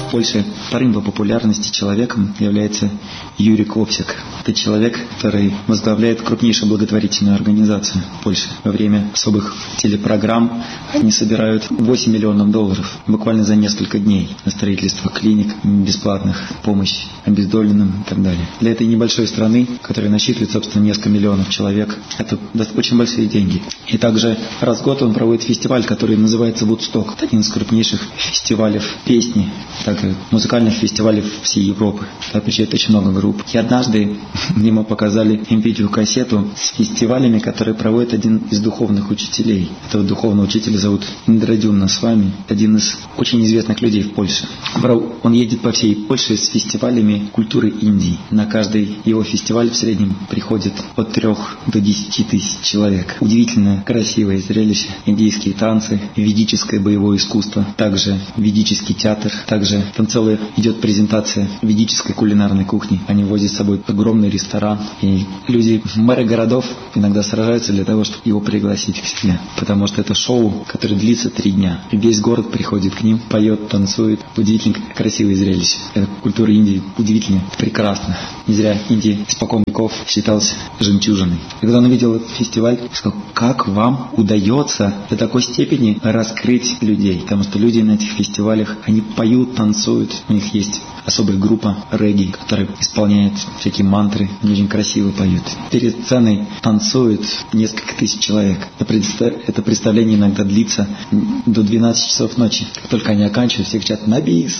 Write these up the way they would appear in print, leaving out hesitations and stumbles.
в Польше вторым по популярности человеком является Юрий Копсик. Это человек, который возглавляет крупнейшую благотворительную организацию в Польше. Во время особых телепрограмм они собирают $8 миллионов буквально за несколько дней на строительство клиник бесплатных, помощь обездоленным и так далее. Для этой небольшой страны, которая насчитывает, собственно, несколько миллионов человек, это очень большие деньги. И также раз в год он проводит фестиваль, который называется «Вудсток». Это один из крупнейших фестивалей песни, также музыкальных фестивалей всей Европы. Туда приезжает очень много групп. И однажды ему показали видеокассету с фестивалями, которые проводит один из духовных учителей. Этого духовного учителя зовут Индрадюн Насвами, один из очень известных людей в Польше. Он едет по всей Польше с фестивалями культуры Индии. На каждый его фестиваль в среднем приходит от 3 до 10 тысяч человек. Удивительно красивое зрелище. Индийские танцы, ведическое боевое искусство, также ведический театр, также там целая идет презентация ведической кулинарной кухни. Они возят с собой огромный ресторан, и люди, мэры городов иногда сражаются для того, чтобы его пригласить к себе, потому что это шоу, которое длится 3 дня. И весь город приходит к ним, поет, танцует. Удивительно красивое зрелище. Это культура Индии удивительно прекрасна. Не зря Индия испокон веков считалась жемчужиной. И когда он увидел этот фестиваль, сказал: как вам удается до такой степени раскрыть людей? Потому что люди на этих фестивалях, они поют, танцуют. У них есть особая группа регги, которая исполняет всякие мантры, они очень красиво поют. Перед сценой танцуют несколько тысяч человек. Это представление иногда длится до 12 часов ночи. Как только они оканчивают, все кричат «на бис!».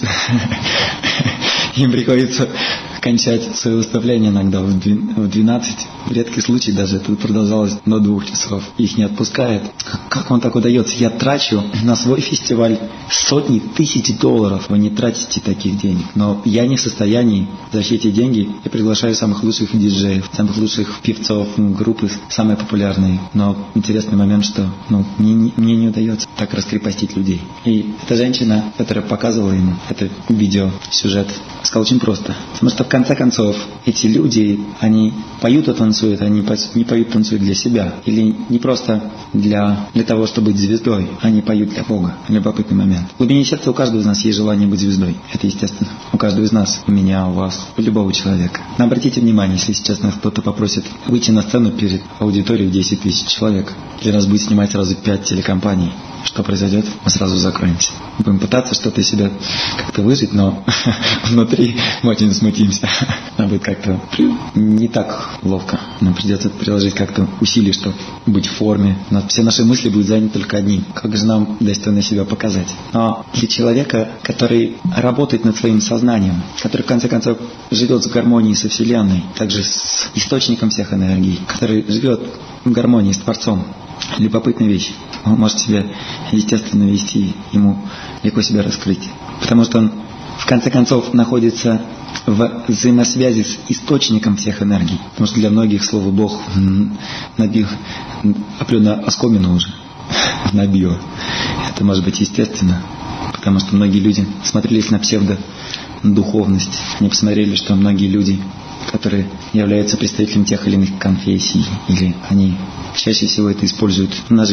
Им приходится кончать свое выступление иногда в 12. В редкий случай даже это продолжалось до 2 часов. Их не отпускает. Как вам так удается? Я трачу на свой фестиваль сотни тысяч долларов. Вы не тратите таких денег. Но я не в состоянии за все эти деньги. Я приглашаю самых лучших диджеев, самых лучших певцов, группы самые популярные. Но интересный момент, что мне не удается так раскрепостить людей. И эта женщина, которая показывала ему это видео, сюжет, сказала очень просто. Потому что в конце концов эти люди, они поют и танцуют, они не поют, танцуют для себя. Или не просто для того, чтобы быть звездой, они поют для Бога. Любопытный момент. В глубине сердца у каждого из нас есть желание быть звездой. Это естественно. У каждого из нас, у меня, у вас, у любого человека. Но обратите внимание, если сейчас нас кто-то попросит выйти на сцену перед аудиторией в 10 тысяч человек, или нас будет снимать сразу 5 телекомпаний, что произойдет? Мы сразу закроемся. Мы будем пытаться что-то из себя как-то выжить, но внутри мы очень смутимся. Нам будет как-то не так ловко. Нам придется приложить как-то усилий, чтобы быть в форме. Все наши мысли будут заняты только одним. Как же нам достойно себя показать? Но для человека, который работает над своим сознанием, который в конце концов живет в гармонии со Вселенной, также с источником всех энергий, который живет в гармонии с Творцом, любопытная вещь. Он может себя естественно вести, ему легко себя раскрыть. Потому что он в конце концов находится в взаимосвязи с источником всех энергий. Потому что для многих слово Бог набил определенно оскомину уже. Набило. Это может быть естественно. Потому что многие люди смотрелись на псевдодуховность. Они посмотрели, что многие люди, которые являются представителями тех или иных конфессий, или они чаще всего это используют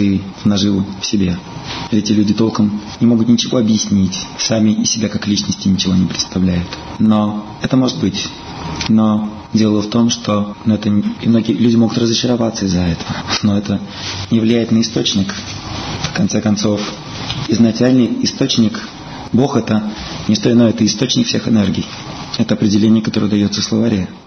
наживу в себе. Эти люди толком не могут ничего объяснить, сами из себя как личности ничего не представляют. Но это может быть. Но дело в том, что и многие люди могут разочароваться из-за этого. Но это не влияет на источник. В конце концов, изначальный источник, Бог — это не что иное, это источник всех энергий. Это определение, которое дается в словаре.